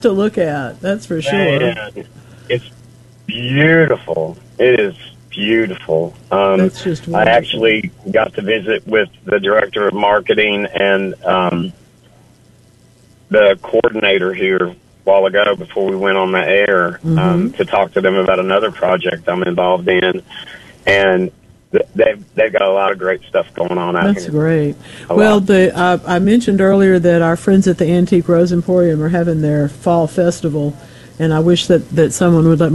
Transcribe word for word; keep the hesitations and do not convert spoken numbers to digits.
to look at. That's for sure. Man, it's beautiful. It is beautiful. Um, That's just I wonderful. actually got to visit with the director of marketing and um, the coordinator here a while ago before we went on the air um, Mm-hmm. to talk to them about another project I'm involved in. And th- they've, they've got a lot of great stuff going on out That's here. great. A Well, lot. the uh, I mentioned earlier that our friends at the Antique Rose Emporium are having their fall festival, and I wish that, that someone would let me